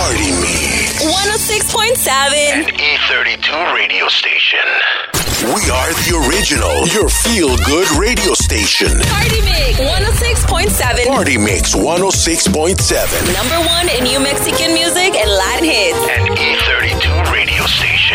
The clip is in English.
Party Mix. 106.7. An E32 radio station. We are the original, your feel-good radio station. Party Mix 106.7. Party Mix 106.7. Number one in New Mexican music and Latin hits. An E32 radio station.